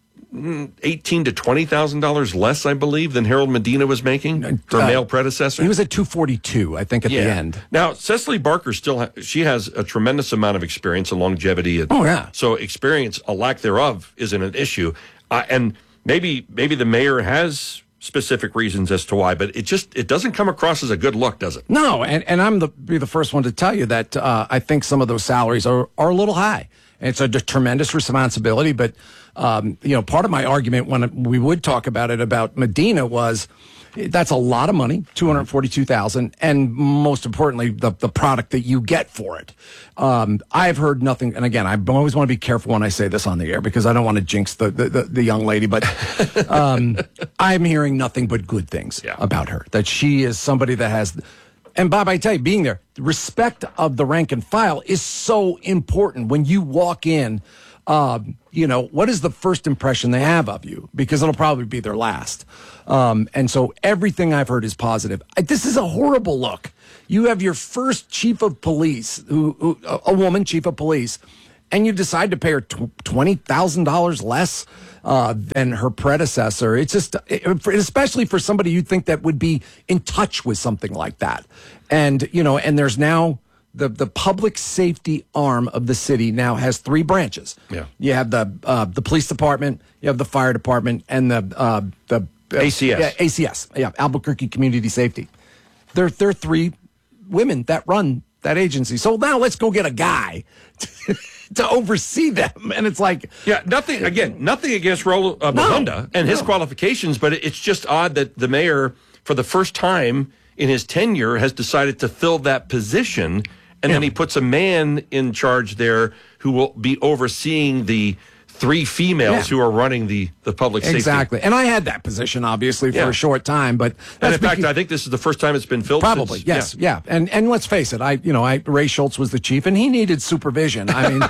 eighteen to twenty thousand dollars less, I believe, than Harold Medina was making, her Uh, male predecessor. He was at two forty-two, I think, at Yeah. the end. Now, Cecily Barker still ha- she has a tremendous amount of experience and longevity. And Oh, yeah. So experience, a lack thereof, isn't an issue. Uh, and maybe maybe the mayor has specific reasons as to why, but it just it doesn't come across as a good look, does it? No, and, and I'm the be the first one to tell you that uh, I think some of those salaries are, are a little high. It's a d- tremendous responsibility, but um, you know, part of my argument when we would talk about it about Medina was that's a lot of money, two hundred forty-two thousand, and most importantly, the the product that you get for it. Um, I've heard nothing, and again, I always want to be careful when I say this on the air because I don't want to jinx the the, the, the young lady, but um, I'm hearing nothing but good things Yeah. about her. That she is somebody that has. And Bob, I tell you, being there, the respect of the rank and file is so important. When you walk in, um, you know, what is the first impression they have of you? Because it'll probably be their last. Um, and so everything I've heard is positive. I, this is a horrible look. You have your first chief of police, who, who a, a woman chief of police, and you decide to pay her twenty thousand dollars less uh, than her predecessor. It's just, it, especially for somebody you think that would be in touch with something like that. And, you know, and there's now the, the public safety arm of the city now has three branches. Yeah. You have the uh, the police department, you have the fire department, and the uh, the uh, A C S. Yeah, A C S. Yeah, Albuquerque Community Safety. They're they're three women that run that agency. So now let's go get a guy to, to oversee them. And it's like, Yeah, nothing, again, nothing against Raul uh, No, Bahunda and his no. qualifications, but it's just odd that the mayor, for the first time in his tenure, has decided to fill that position, and then he puts a man in charge there who will be overseeing the three females Yeah. who are running the, the public safety. exactly. And I had that position, obviously, for Yeah. a short time. But And that's in fact, because- I think this is the first time it's been filled. Probably, since, yes, yeah. And and let's face it, I you know, I Ray Schultz was the chief and he needed supervision. I mean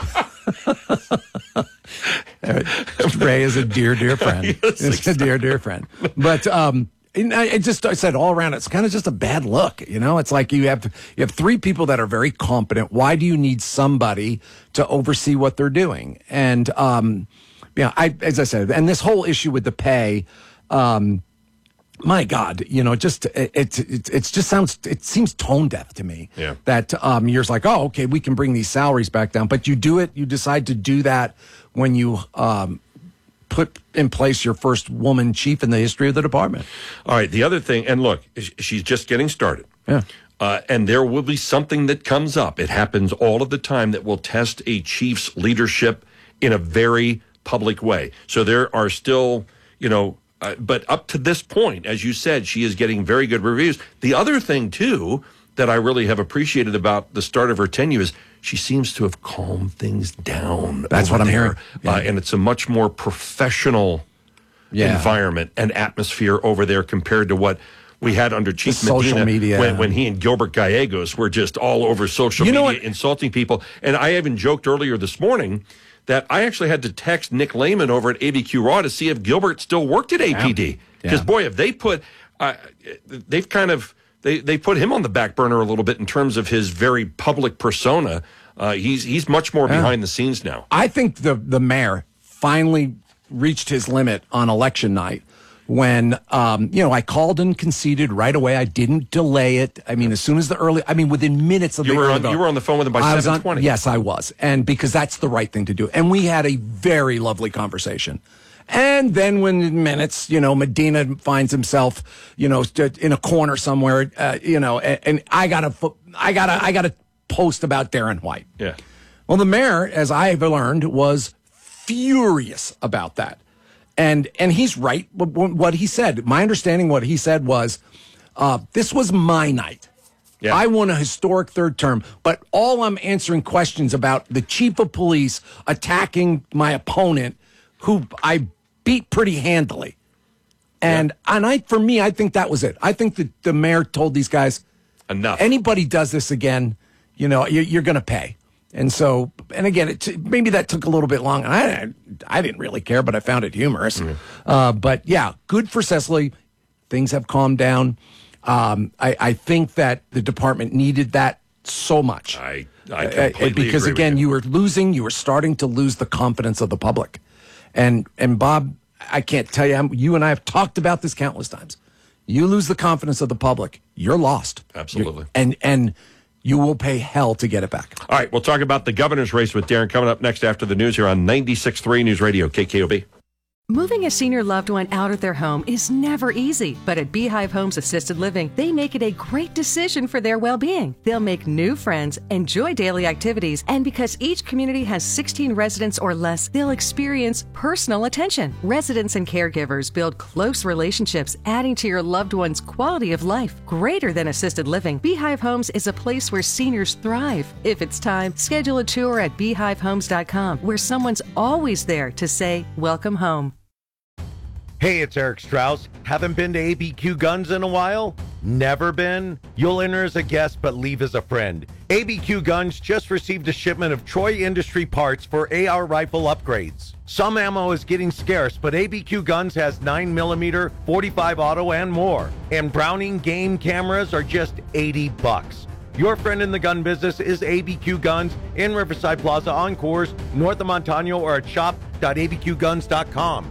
Ray is a dear, dear friend. Yes, He's a dear, dear friend. But um and I I just I said all around it's kind of just a bad look, you know. It's like you have you have three people that are very competent. Why do you need somebody to oversee what they're doing? And um, yeah, I as I said, and this whole issue with the pay, um, my God, you know, just it it it it's just sounds it seems tone deaf to me. Yeah. That um, you're just like, oh, okay, we can bring these salaries back down, but you do it. You decide to do that when you um, put in place your first woman chief in the history of the department. All right, the other thing, and look, sh- she's just getting started. Yeah. Uh, and there will be something that comes up. It happens all of the time that will test a chief's leadership in a very public way. So there are still, you know, uh, but up to this point, as you said, she is getting very good reviews. The other thing, too, that I really have appreciated about the start of her tenure is she seems to have calmed things down. That's over what I'm there. hearing. Yeah. Uh, and it's a much more professional Yeah. environment and atmosphere over there compared to what we had under Chief The social Medina media. when, when he and Gilbert Gallegos were just all over social You know media what? insulting people. And I even joked earlier this morning that I actually had to text Nick Lehman over at A B Q Raw to see if Gilbert still worked at A P D. Because, Yeah. boy, if they put, uh, they've kind of, they, they put him on the back burner a little bit in terms of his very public persona. Uh, he's he's much more Yeah. behind the scenes now. I think the the mayor finally reached his limit on election night when um, you know I called and conceded right away. I didn't delay it. I mean, as soon as the early, I mean, within minutes of You the were early on, vote, you were on the phone with him by I was seven on- twenty. Yes, I was, and because that's the right thing to do. And we had a very lovely conversation. And then, when in minutes, you know, Medina finds himself, you know, st- in a corner somewhere, uh, you know, and, and I gotta, fo- I gotta, I gotta post about Darren White. Yeah. Well, the mayor, as I've learned, was furious about that, and and he's right. What he said, my understanding, what he said was, uh, this was my night. Yeah. I won a historic third term, but all I'm answering questions about the chief of police attacking my opponent, who I beat pretty handily. And and I, for me, I think that was it. I think that the mayor told these guys, enough. Anybody does this again, you know, you're, you're going to pay. And so, and again, it t- maybe that took a little bit long. I I didn't really care, but I found it humorous. Mm. Uh, but yeah, good for Cecily. Things have calmed down. Um, I, I think that the department needed that so much. I I Uh, completely because agree again, with you. you were losing, you were starting to lose the confidence of the public. And and Bob, I can't tell you, you and I have talked about this countless times. You lose the confidence of the public, you're lost. Absolutely. You're, and and you will pay hell to get it back. All right, we'll talk about the governor's race with Darren coming up next after the news here on ninety-six point three News Radio, K K O B. Moving a senior loved one out of their home is never easy, but at Beehive Homes Assisted Living, they make it a great decision for their well-being. They'll make new friends, enjoy daily activities, and because each community has sixteen residents or less, they'll experience personal attention. Residents and caregivers build close relationships, adding to your loved one's quality of life. Greater than assisted living, Beehive Homes is a place where seniors thrive. If it's time, schedule a tour at beehive homes dot com, where someone's always there to say, welcome home. Hey, it's Eric Strauss. Haven't been to A B Q Guns in a while? Never been? You'll enter as a guest but leave as a friend. A B Q Guns just received a shipment of Troy Industry parts for A R rifle upgrades. Some ammo is getting scarce, but A B Q Guns has nine millimeter, forty-five auto, and more. And Browning game cameras are just eighty bucks. Your friend in the gun business is A B Q Guns in Riverside Plaza on Coors, north of Montano, or at shop dot a b q guns dot com.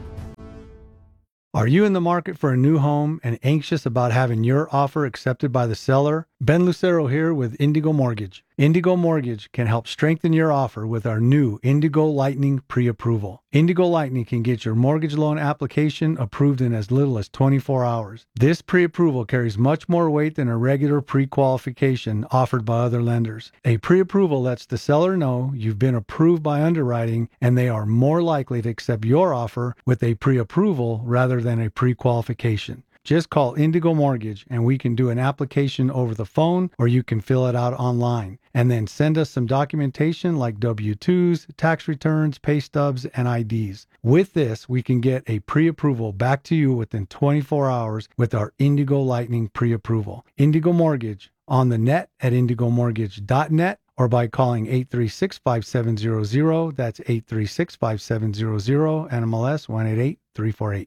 Are you in the market for a new home and anxious about having your offer accepted by the seller? Ben Lucero here with Indigo Mortgage. Indigo Mortgage can help strengthen your offer with our new Indigo Lightning pre-approval. Indigo Lightning can get your mortgage loan application approved in as little as twenty-four hours. This pre-approval carries much more weight than a regular pre-qualification offered by other lenders. A pre-approval lets the seller know you've been approved by underwriting and they are more likely to accept your offer with a pre-approval rather than a pre-qualification. Just call Indigo Mortgage and we can do an application over the phone or you can fill it out online. And then send us some documentation like W two's, tax returns, pay stubs, and I Ds. With this, we can get a pre-approval back to you within twenty-four hours with our Indigo Lightning pre-approval. Indigo Mortgage on the net at indigo mortgage dot net or by calling eight three six, five seven zero zero. That's eight three six, five seven zero zero, N M L S one eight eight three four eight.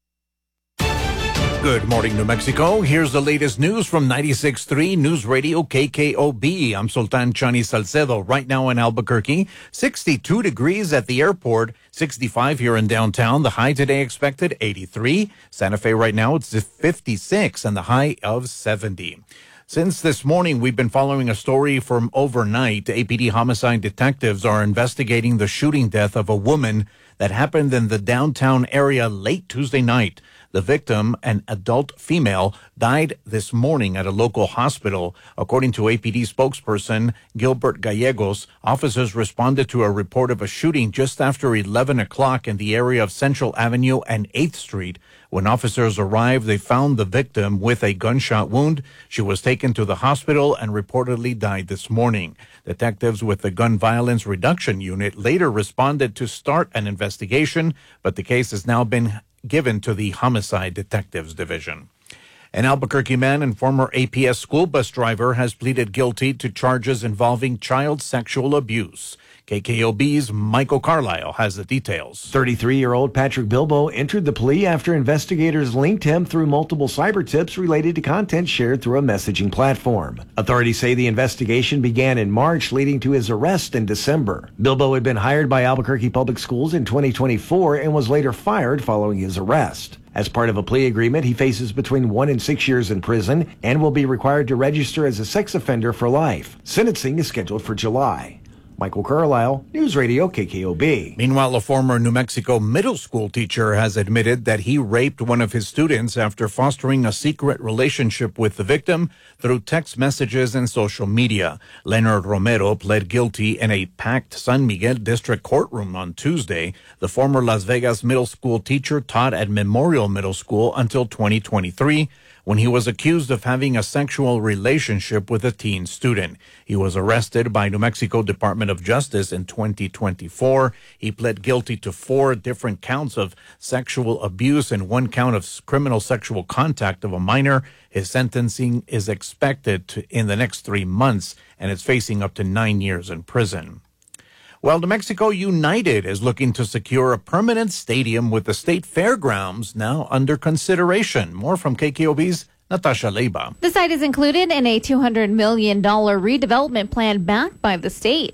Good morning, New Mexico. Here's the latest news from ninety-six point three News Radio K K O B. I'm Sultan Chani Salcedo. Right now in Albuquerque, sixty-two degrees at the airport, sixty-five here in downtown. The high today expected eighty-three. Santa Fe right now, it's fifty-six and the high of seventy. Since this morning, we've been following a story from overnight. A P D homicide detectives are investigating the shooting death of a woman that happened in the downtown area late Tuesday night. The victim, an adult female, died this morning at a local hospital. According to A P D spokesperson Gilbert Gallegos, officers responded to a report of a shooting just after eleven o'clock in the area of Central Avenue and eighth Street. When officers arrived, they found the victim with a gunshot wound. She was taken to the hospital and reportedly died this morning. Detectives with the Gun Violence Reduction Unit later responded to start an investigation, but the case has now been given to the Homicide Detectives Division. An Albuquerque man and former A P S school bus driver has pleaded guilty to charges involving child sexual abuse. K K O B's Michael Carlisle has the details. thirty-three-year-old Patrick Bilbo entered the plea after investigators linked him through multiple cyber tips related to content shared through a messaging platform. Authorities say the investigation began in March, leading to his arrest in December. Bilbo had been hired by Albuquerque Public Schools in twenty twenty-four and was later fired following his arrest. As part of a plea agreement, he faces between one and six years in prison and will be required to register as a sex offender for life. Sentencing is scheduled for July. Michael Carlisle, News Radio K K O B. Meanwhile, a former New Mexico middle school teacher has admitted that he raped one of his students after fostering a secret relationship with the victim through text messages and social media. Leonard Romero pled guilty in a packed San Miguel District courtroom on Tuesday. The former Las Vegas middle school teacher taught at Memorial Middle School until twenty twenty-three. When he was accused of having a sexual relationship with a teen student. He was arrested by New Mexico Department of Justice in twenty twenty-four. He pled guilty to four different counts of sexual abuse and one count of criminal sexual contact of a minor. His sentencing is expected to, in the next three months, and it's facing up to nine years in prison. Well, New Mexico United is looking to secure a permanent stadium with the state fairgrounds now under consideration. More from K K O B's Natasha Leiba. The site is included in a two hundred million dollars redevelopment plan backed by the state.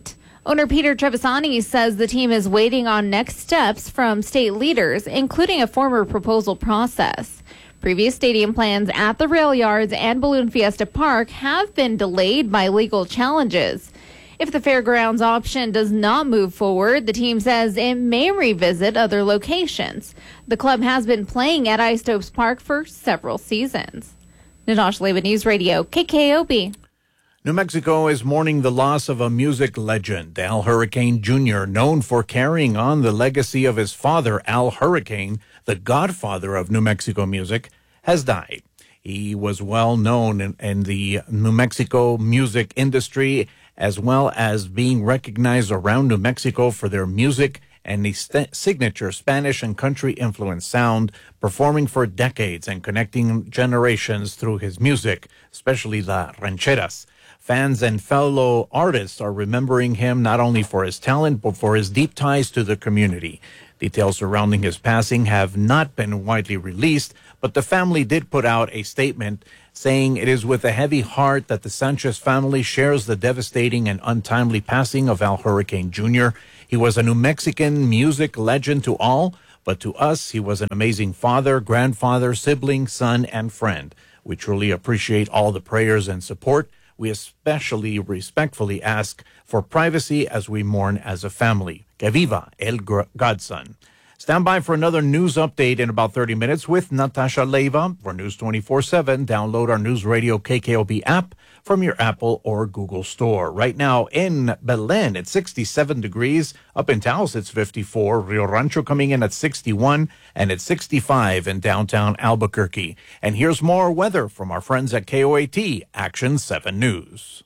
Owner Peter Trevisani says the team is waiting on next steps from state leaders, including a formal proposal process. Previous stadium plans at the rail yards and Balloon Fiesta Park have been delayed by legal challenges. If the fairgrounds option does not move forward, the team says it may revisit other locations. The club has been playing at Isotopes Park for several seasons. Natasha Leva, News Radio, K K O B. New Mexico is mourning the loss of a music legend, Al Hurricane Junior, known for carrying on the legacy of his father, Al Hurricane, the godfather of New Mexico music, has died. He was well known in, in the New Mexico music industry, as well as being recognized around New Mexico for their music and the st- signature Spanish and country influenced sound, performing for decades and connecting generations through his music, especially the rancheras. Fans and fellow artists are remembering him not only for his talent, but for his deep ties to the community. Details surrounding his passing have not been widely released, but the family did put out a statement saying it is with a heavy heart that the Sanchez family shares the devastating and untimely passing of Al Hurricane Junior He was a New Mexican music legend to all, but to us, he was an amazing father, grandfather, sibling, son, and friend. We truly appreciate all the prayers and support. We especially respectfully ask for privacy as we mourn as a family. Que viva el Godson. Stand by for another news update in about thirty minutes with Natasha Leva. For News twenty-four seven, download our News Radio K K O B app from your Apple or Google store. Right now in Belen, it's sixty-seven degrees. Up in Taos, it's fifty-four. Rio Rancho coming in at sixty-one, and it's sixty-five in downtown Albuquerque. And here's more weather from our friends at K O A T Action seven News.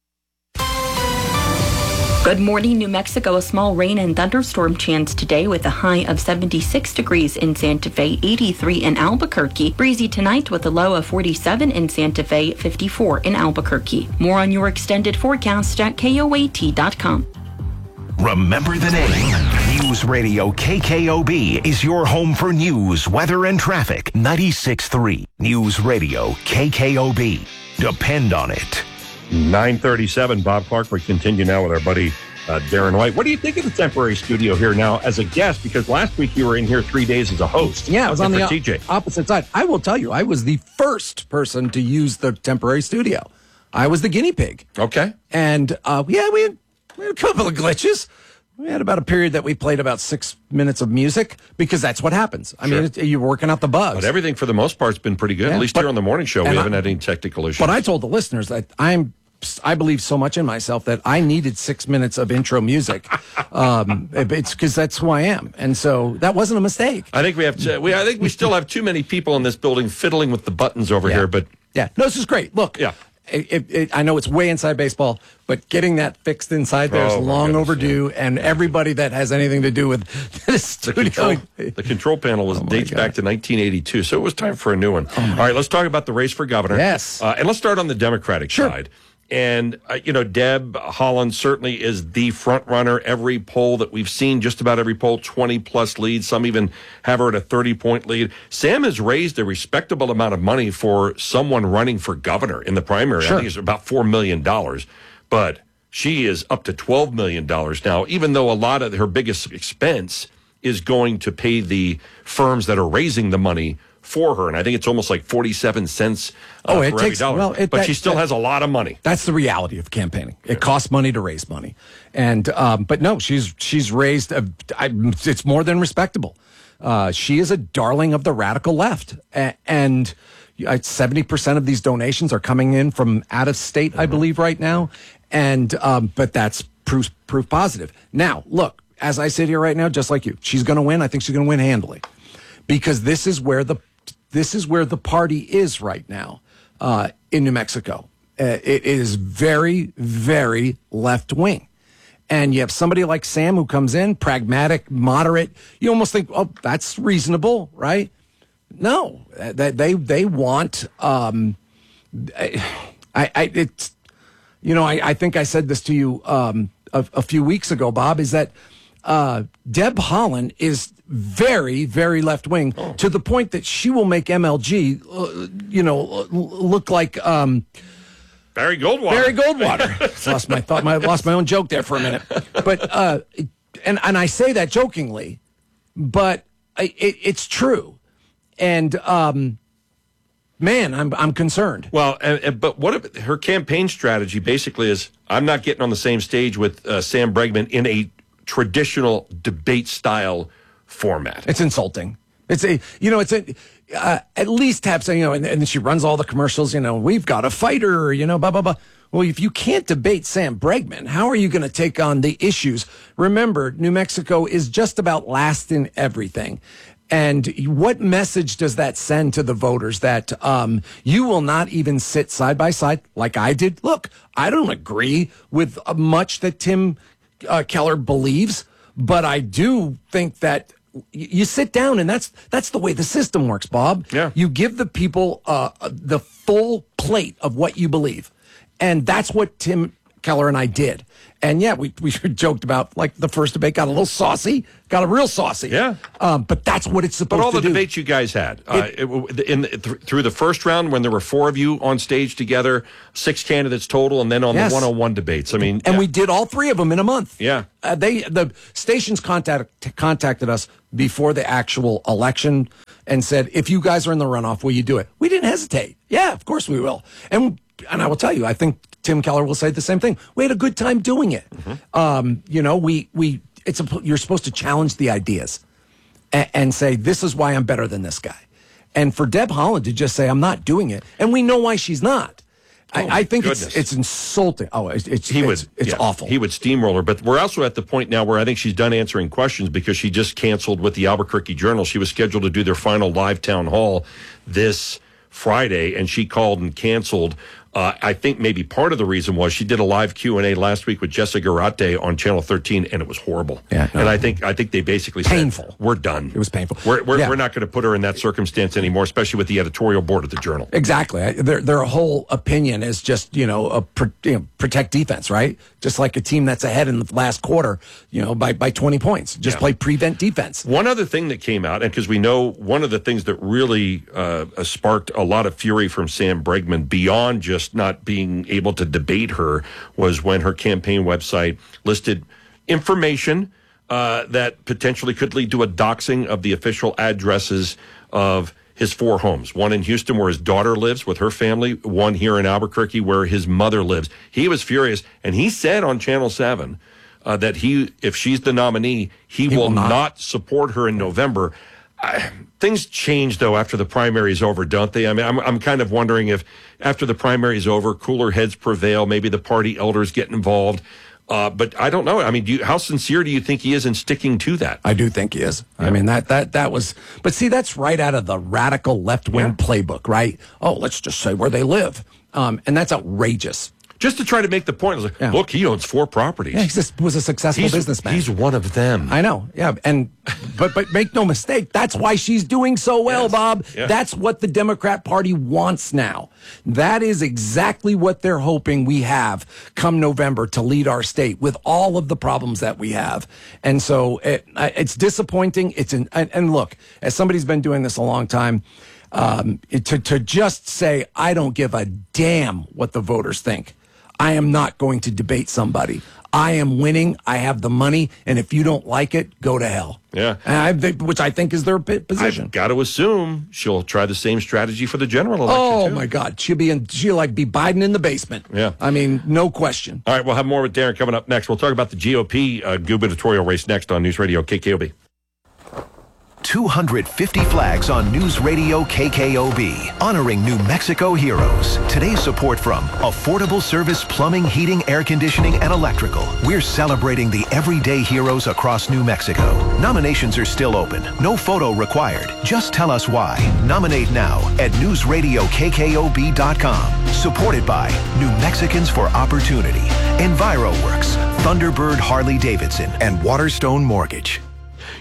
Good morning, New Mexico. A small rain and thunderstorm chance today with a high of seventy-six degrees in Santa Fe, eighty-three in Albuquerque. Breezy tonight with a low of forty-seven in Santa Fe, fifty-four in Albuquerque. More on your extended forecast at K O A T dot com. Remember the name. News Radio K K O B is your home for news, weather, and traffic. ninety-six point three News Radio K K O B. Depend on it. nine thirty-seven, Bob Clark. We continue now with our buddy uh, Darren White. What do you think of the temporary studio here now as a guest? Because last week you were in here three days as a host. Yeah, I was on the T J. opposite side. I will tell you, I was the first person to use the temporary studio. I was the guinea pig. Okay. And uh, yeah, we had, we had a couple of glitches. We had about a period that we played about six minutes of music because that's what happens. I Sure. mean, it, you're working out the bugs. But everything for the most part has been pretty good. Yeah, At least but- here on the morning show, we and haven't I- had any technical issues. But I told the listeners that I'm, I believe so much in myself that I needed six minutes of intro music. Um, it- it's because that's who I am, and so that wasn't a mistake. I think we have to, we I think we still have too many people in this building fiddling with the buttons over Yeah. here, but Yeah, no, this is great. Look, yeah. It, it, it, I know it's way inside baseball, but getting that fixed inside there is Oh, my long goodness, overdue, and everybody that has anything to do with this The studio. control, the control panel was, dates back to nineteen eighty-two, so it was time for a new one. All right, let's talk about the race for governor. Yes. Uh, and let's start on the Democratic Sure. side. And, uh, you know, Deb Haaland certainly is the front runner. Every poll that we've seen, just about every poll, twenty-plus leads. Some even have her at a thirty-point lead. Sam has raised a respectable amount of money for someone running for governor in the primary. Sure. I think it's about four million dollars. But she is up to twelve million dollars now, even though a lot of her biggest expense is going to pay the firms that are raising the money for her. And I think it's almost like forty-seven cents uh, Oh, it for takes- every dollar. well, it- but that- she still that- has a lot of money. That's the reality of campaigning. It costs money to raise money, and um, but no, she's she's raised. A, I, it's more than respectable. Uh, she is a darling of the radical left, a, and seventy percent of these donations are coming in from out of state, I believe, right now. And um, but that's proof proof positive. Now, look, as I sit here right now, just like you, she's going to win. I think she's going to win handily, because this is where the this is where the party is right now uh, in New Mexico. Uh, it is very, very left wing. And you have somebody like Sam who comes in, pragmatic, moderate. You almost think, oh, that's reasonable, right? No, they they, they want. Um, I, I it's you know I, I think I said this to you um, a, a few weeks ago, Bob. Is that uh, Deb Haaland is very, very left wing oh. to the point that she will make M L G, uh, you know, look like. Um, Barry Goldwater. Barry Goldwater. lost my thought. My lost my own joke there for a minute. But uh, and and I say that jokingly, but it, it's true. And um, man, I'm I'm concerned. Well, and, and, but what if her campaign strategy basically is, I'm not getting on the same stage with uh, Sam Bregman in a traditional debate style format. It's insulting. It's a, you know, it's a, uh, at least have some, you know, and, and then she runs all the commercials, you know, we've got a fighter, you know, blah, blah, blah. Well, if you can't debate Sam Bregman, how are you going to take on the issues? Remember, New Mexico is just about last in everything. And what message does that send to the voters that um, you will not even sit side by side like I did? Look, I don't agree with uh, much that Tim uh, Keller believes, but I do think that you sit down, and that's that's the way the system works, Bob. Yeah. You give the people uh, the full plate of what you believe, and that's what Tim Keller and I did. And yeah, we we joked about, like, the first debate got a little saucy, got a real saucy. Yeah. Um, but that's what it's supposed But all to the do. debates you guys had, uh, it, in th- through the first round when there were four of you on stage together, six candidates total, and then on Yes. the one-on-one debates. I mean, and yeah. we did all three of them in a month. Yeah. Uh, they the stations contact, contacted us before the actual election and said, if you guys are in the runoff, will you do it? We didn't hesitate. Yeah, of course we will. And and I will tell you, I think Tim Keller will say the same thing. We had a good time doing it. Mm-hmm. Um, you know, we we it's a, you're supposed to challenge the ideas and, and say, this is why I'm better than this guy. And for Deb Haaland to just say, I'm not doing it, and we know why she's not. Oh, I, I think goodness. it's it's insulting. Oh, it's it's, he it's, would, it's yeah, awful. He would steamroll her. But we're also at the point now where I think she's done answering questions because she just canceled with the Albuquerque Journal. She was scheduled to do their final live town hall this Friday, and she called and canceled. Uh, I think maybe part of the reason was she did a live Q and A last week with Jessica Garate on Channel thirteen, and it was horrible. Yeah, no. And I think I think they basically Painful. said, we're done. It was painful. We're, we're, Yeah. we're not going to put her in that circumstance anymore, especially with the editorial board of the Journal. Exactly. I- Their their whole opinion is just, you know, a pr- you know, protect defense, right? Just like a team that's ahead in the last quarter, you know, by, by twenty points. Just Yeah. play prevent defense. One other thing that came out, and because we know one of the things that really uh, sparked a lot of fury from Sam Bregman beyond just not being able to debate her was when her campaign website listed information uh, that potentially could lead to a doxing of the official addresses of his four homes. One in Houston where his daughter lives with her family, one here in Albuquerque where his mother lives. He was furious, and he said on Channel seven uh, that he, if she's the nominee, he, He will will not. not support her in November. I, things change, though, after the primary is over, don't they? I mean, I'm, I'm kind of wondering if after the primary is over, cooler heads prevail, maybe the party elders get involved. Uh, but I don't know. I mean, do you, how sincere do you think he is in sticking to that? I do think he is. I mean, that that that was, but see, that's right out of the radical left wing Yeah. playbook, right? Oh, let's just say where they live, um, and that's outrageous. Just to try to make the point, I was like, Yeah. look, he owns four properties. Yeah, he just was a successful he's, businessman. he's one of them. I know, yeah, and but but make no mistake, that's why she's doing so well, Yes. Bob. Yeah. That's what the Democrat Party wants now. That is exactly what they're hoping we have come November to lead our state with all of the problems that we have. And so it, it's disappointing. It's an, and, and look, as somebody who's been doing this a long time, um, it, to to just say I don't give a damn what the voters think. I am not going to debate somebody. I am winning. I have the money, and if you don't like it, go to hell. Yeah. And I think, which I think is their p- position. I've got to assume she'll try the same strategy for the general election. Oh too. my God, she'll be in. She'll like be Biden in the basement. Yeah. I mean, no question. All right, we'll have more with Darren coming up next. We'll talk about the G O P uh, gubernatorial race next on News Radio K K O B. two hundred fifty flags on News Radio K K O B, honoring New Mexico heroes. Today's support from Affordable Service Plumbing, Heating, Air Conditioning, and Electrical. We're celebrating the everyday heroes across New Mexico. Nominations are still open. No photo required. Just tell us why. Nominate now at news radio k k o b dot com. Supported by New Mexicans for Opportunity, EnviroWorks, Thunderbird Harley Davidson, and Waterstone Mortgage.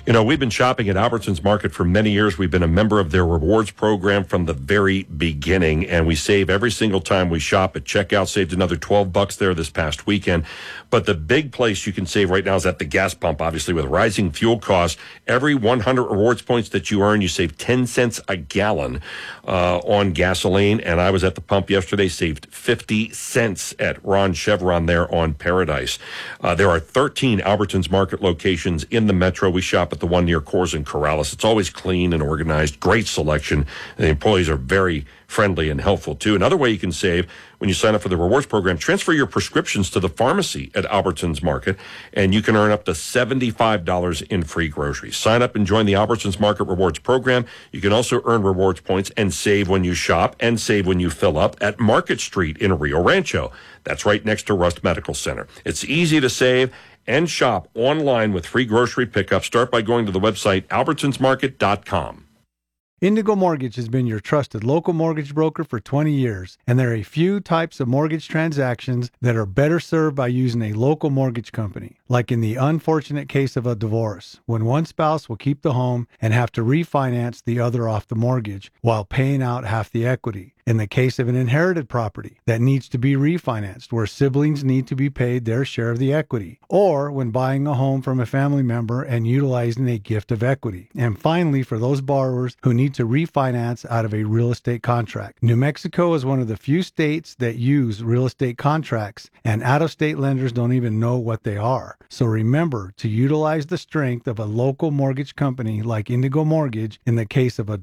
You know, we've been shopping at Albertsons Market for many years. We've been a member of their rewards program from the very beginning, and we save every single time we shop at checkout. Saved another twelve bucks there this past weekend. But the big place you can save right now is at the gas pump, obviously, with rising fuel costs. Every one hundred rewards points that you earn, you save ten cents a gallon uh, on gasoline. And I was at the pump yesterday, saved fifty cents at Ron Chevron there on Paradise. Uh, there are thirteen Albertsons Market locations in the metro. We shop at the one near Coors and Corrales. It's always clean and organized, great selection. And the employees are very friendly and helpful, too. Another way you can save when you sign up for the rewards program, transfer your prescriptions to the pharmacy at Albertsons Market, and you can earn up to seventy-five dollars in free groceries. Sign up and join the Albertsons Market Rewards program. You can also earn rewards points and save when you shop and save when you fill up at Market Street in Rio Rancho. That's right next to Rust Medical Center. It's easy to save and shop online with free grocery pickup. Start by going to the website albertsons market dot com. Indigo Mortgage has been your trusted local mortgage broker for twenty years, and there are a few types of mortgage transactions that are better served by using a local mortgage company, like in the unfortunate case of a divorce, when one spouse will keep the home and have to refinance the other off the mortgage while paying out half the equity. In the case of an inherited property that needs to be refinanced, where siblings need to be paid their share of the equity, or when buying a home from a family member and utilizing a gift of equity. And finally, for those borrowers who need to refinance out of a real estate contract. New Mexico is one of the few states that use real estate contracts, and out-of-state lenders don't even know what they are. So remember to utilize the strength of a local mortgage company like Indigo Mortgage in the case of a